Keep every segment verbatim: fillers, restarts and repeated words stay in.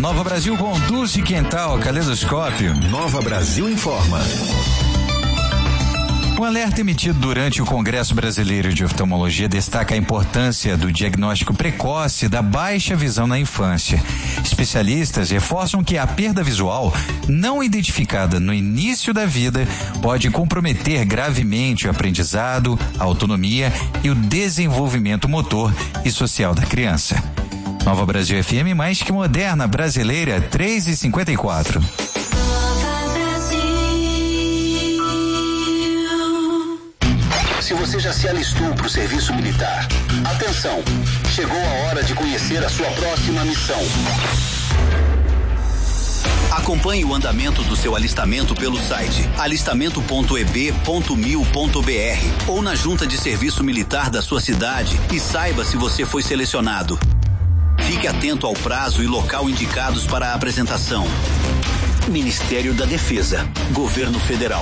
Nova Brasil com Dulce Quental, Caleidoscópio. Nova Brasil informa. Um alerta emitido durante o Congresso Brasileiro de Oftalmologia destaca a importância do diagnóstico precoce da baixa visão na infância. Especialistas reforçam que a perda visual não identificada no início da vida pode comprometer gravemente o aprendizado, a autonomia e o desenvolvimento motor e social da criança. Nova Brasil F M, mais que moderna, brasileira, três e cinquenta e quatro. Se você já se alistou para o serviço militar, atenção, chegou a hora de conhecer a sua próxima missão. Acompanhe o andamento do seu alistamento pelo site alistamento ponto e b ponto mil ponto b r ou na junta de serviço militar da sua cidade e saiba se você foi selecionado. Fique atento ao prazo e local indicados para a apresentação. Ministério da Defesa, Governo Federal.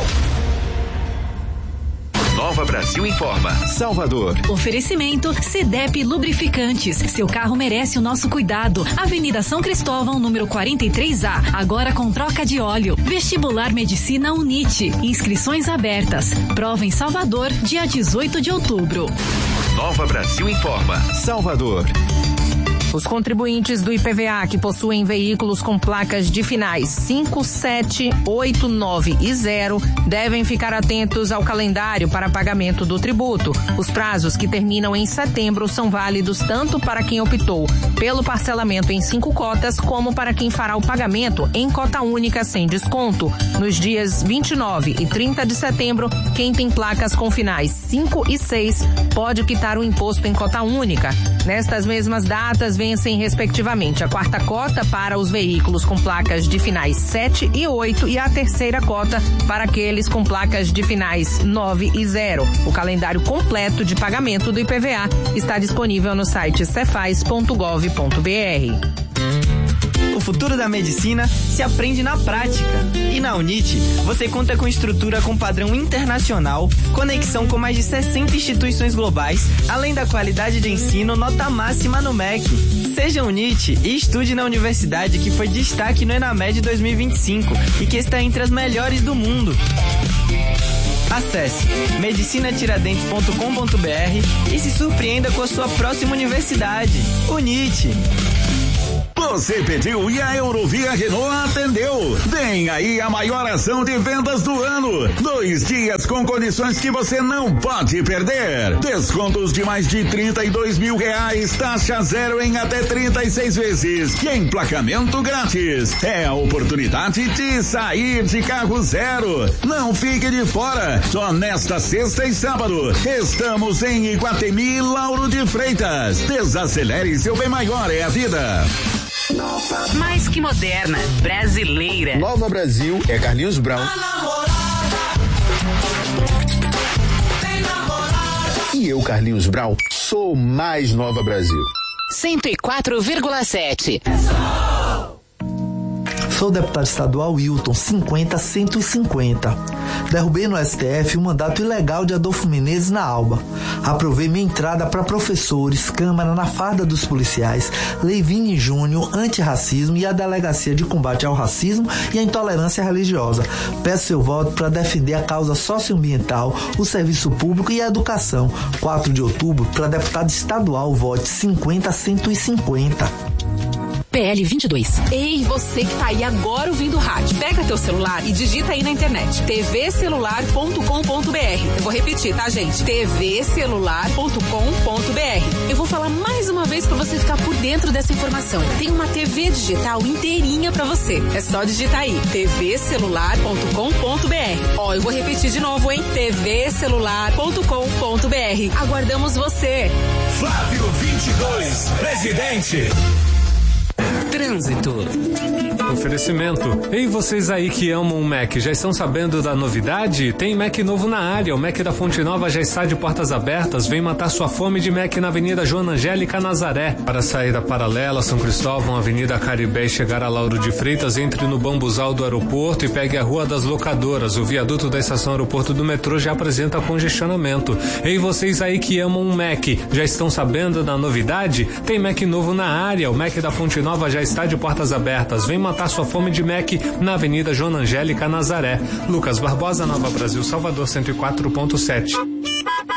Nova Brasil informa. Salvador. Oferecimento Cedep Lubrificantes. Seu carro merece o nosso cuidado. Avenida São Cristóvão, número quarenta e três A. Agora com troca de óleo. Vestibular Medicina UNIT. Inscrições abertas. Prova em Salvador, dia dezoito de outubro. Nova Brasil informa. Salvador. Os contribuintes do I P V A que possuem veículos com placas de finais cinco, sete, oito, nove e zero devem ficar atentos ao calendário para pagamento do tributo. Os prazos que terminam em setembro são válidos tanto para quem optou pelo parcelamento em cinco cotas como para quem fará o pagamento em cota única sem desconto. Nos dias vinte e nove e trinta de setembro, quem tem placas com finais cinco e seis pode quitar o imposto em cota única. Nestas mesmas datas, vencem respectivamente a quarta cota para os veículos com placas de finais sete e oito e a terceira cota para aqueles com placas de finais nove e zero. O calendário completo de pagamento do I P V A está disponível no site cefaz ponto gov ponto b r. O futuro da medicina se aprende na prática. E na UNIT, você conta com estrutura com padrão internacional, conexão com mais de sessenta instituições globais, além da qualidade de ensino nota máxima no M E C. Seja UNIT e estude na universidade que foi destaque no ENAMED dois mil e vinte e cinco e que está entre as melhores do mundo. Acesse medicina tiradentes ponto com ponto b r e se surpreenda com a sua próxima universidade. UNIT. Você pediu e a Eurovia Renault atendeu. Vem aí a maior ação de vendas do ano. Dois dias com condições que você não pode perder. Descontos de mais de trinta e dois mil reais, taxa zero em até trinta e seis vezes. E emplacamento grátis. É a oportunidade de sair de carro zero. Não fique de fora. Só nesta sexta e sábado. Estamos em Iguatemi, Lauro de Freitas. Desacelere, seu bem maior é a vida. Mais que moderna, brasileira. Nova Brasil é Carlinhos Brown. E eu, Carlinhos Brown, sou mais Nova Brasil. cento e quatro vírgula sete. Sou o deputado estadual Wilton, cinquenta cento e cinquenta. Derrubei no S T F o mandato ilegal de Adolfo Menezes na Alba. Aprovei minha entrada para professores, Câmara na farda dos policiais, Lei Vini Júnior, antirracismo e a Delegacia de Combate ao Racismo e à Intolerância Religiosa. Peço seu voto para defender a causa socioambiental, o serviço público e a educação. quatro de outubro, para deputado estadual, vote cinquenta cento e cinquenta. P L vinte e dois. Ei, você que tá aí agora ouvindo o rádio, pega teu celular e digita aí na internet t v celular ponto com ponto b r. Eu vou repetir, tá, gente? t v celular ponto com ponto b r. Eu vou falar mais uma vez pra você ficar por dentro dessa informação. Tem uma T V digital inteirinha pra você. É só digitar aí t v celular ponto com ponto b r. Ó, eu vou repetir de novo, hein? t v celular ponto com ponto b r. Aguardamos você. Flávio vinte e dois, presidente. Trânsito. Oferecimento. Ei, vocês aí que amam o Mac, já estão sabendo da novidade? Tem Mac novo na área. O Mac da Fonte Nova já está de portas abertas. Vem matar sua fome de Mac na Avenida Joana Angélica Nazaré. Para sair da Paralela, São Cristóvão, Avenida Caribé e chegar a Lauro de Freitas, entre no bambuzal do aeroporto e pegue a Rua das Locadoras. O viaduto da estação aeroporto do metrô já apresenta congestionamento. Ei, vocês aí que amam o Mac, já estão sabendo da novidade? Tem Mac novo na área. O Mac da Fonte Nova já está está de portas abertas. Vem matar sua fome de Mac na Avenida Joana Angélica, Nazaré. Lucas Barbosa, Nova Brasil, Salvador, cento e quatro ponto sete.